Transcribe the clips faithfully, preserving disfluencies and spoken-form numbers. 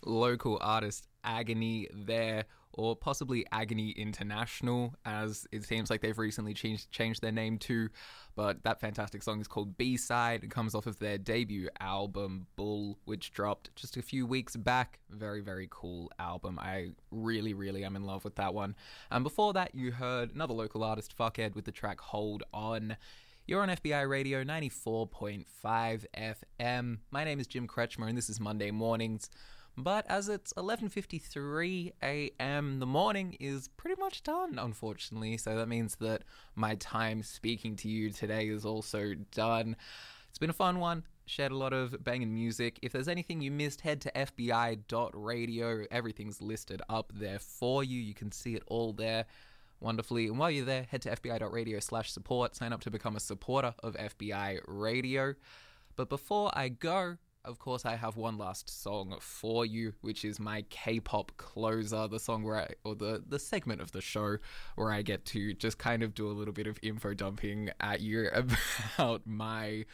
local artist Agony there, or possibly Agony International, as it seems like they've recently changed changed their name to. But that fantastic song is called B-Side. It comes off of their debut album, Bull, which dropped just a few weeks back. Very, very cool album. I really, really am in love with that one. And before that, you heard another local artist, Fuckhead, with the track Hold On. You're on F B I Radio ninety-four point five F M. My name is Jim Kretschmer, and this is Monday Mornings. But as it's eleven fifty-three a.m., the morning is pretty much done, unfortunately. So that means that my time speaking to you today is also done. It's been a fun one. Shared a lot of banging music. If there's anything you missed, head to f b i dot radio. Everything's listed up there for you. You can see it all there wonderfully. And while you're there, head to f b i dot radio slash support. Sign up to become a supporter of F B I Radio. But before I go, of course, I have one last song for you, which is my K-pop closer, the song where I, or the, the segment of the show where I get to just kind of do a little bit of info dumping at you about my,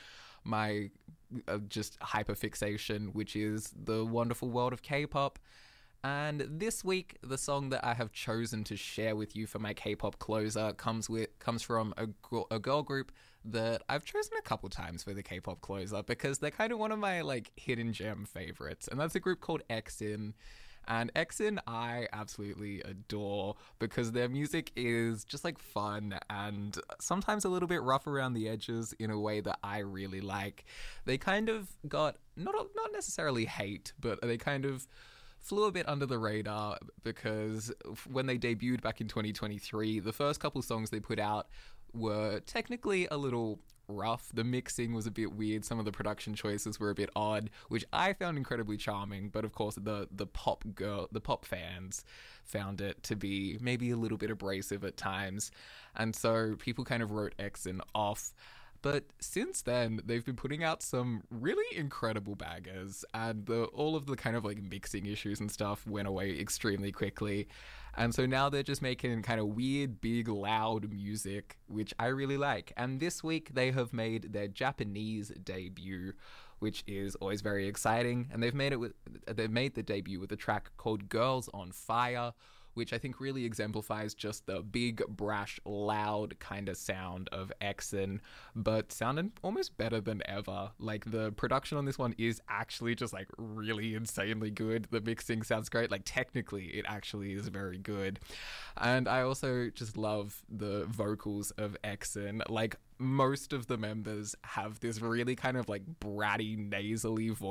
my uh, just hyperfixation, which is the wonderful world of K-pop. And this week, the song that I have chosen to share with you for my K-pop closer comes with comes from a, a girl group that I've chosen a couple times for the K-pop closer because they're kind of one of my like hidden gem favorites, and that's a group called EXIN. And EXIN I absolutely adore because their music is just like fun and sometimes a little bit rough around the edges in a way that I really like. They kind of got not not necessarily hate, but they kind of flew a bit under the radar because when they debuted back in twenty twenty-three, the first couple songs they put out were technically a little rough. The mixing was a bit weird. Some of the production choices were a bit odd, which I found incredibly charming. But of course, the the pop girl, the pop fans found it to be maybe a little bit abrasive at times. And so people kind of wrote EXIN off. But since then, they've been putting out some really incredible bangers, and the, all of the kind of like mixing issues and stuff went away extremely quickly. And so now they're just making kind of weird, big, loud music, which I really like. And this week, they have made their Japanese debut, which is always very exciting. And they've made it with they've made the debut with a track called Girls on Fire, which I think really exemplifies just the big, brash, loud kind of sound of EXIN, but sounding almost better than ever. Like, the production on this one is actually just, like, really insanely good. The mixing sounds great. Like, technically, it actually is very good. And I also just love the vocals of EXIN. Like, most of the members have this really kind of, like, bratty, nasally voice